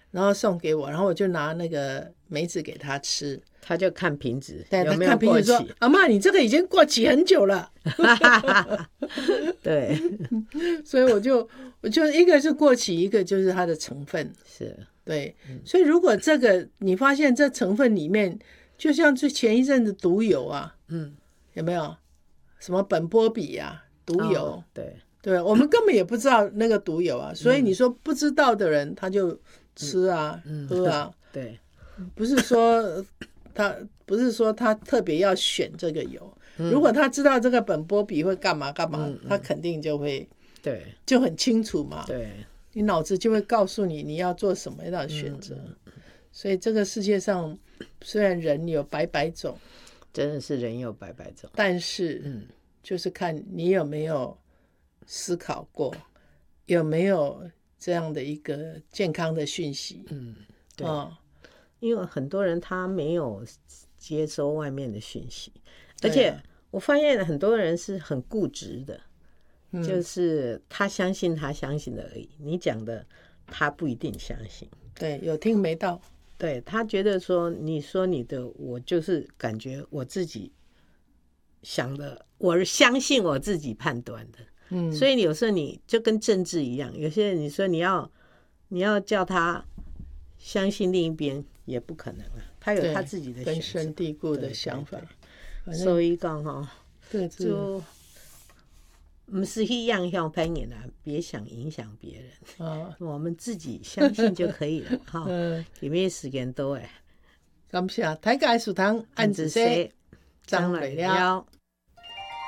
然后送给我，然后我就拿那个梅子给他吃， 他就看瓶子对， 有没他看瓶有过期。 子说：“阿嬷，你这个已经过期很久了。 对，” 所以我就一个是过期，一个就是它的成分。 是， 对，所以如果这个你发现这成分里面，就像最前一阵子毒油啊，有没有什么苯波比啊，毒油？ 对， 对，我们根本也不知道那个毒油啊，所以你说不知道的人他就吃啊、喝啊， 对， 不是说他特别要选这个油，如果他知道这个苯波比会干嘛干嘛，他肯定就会对， 就很清楚嘛， 对， 你脑子就会告诉你你要做什么样的选择。所以这个世界上虽然人有百百种， 真的是人有百百种， 但是就是看你有没有思考过，有没有这样的一个健康的讯息。 对，因为很多人他没有接收外面的讯息，而且我发现很多人是很固执的，就是他相信他相信的而已，你讲的他不一定相信。 对，有听没到。 对，他觉得说你说你的，我就是感觉我自己想的，我相信我自己判断的。所以有时候你就跟政治一样，有些人你说你要叫他相信另一边也不可能啊，他有他自己的根深蒂固的想法。 所以讲哈， 对， 就不是去影响别人啊，别想影响别人我们自己相信就可以了哈。里面时间多哎， 感谢大家的收听，按子说张磊了。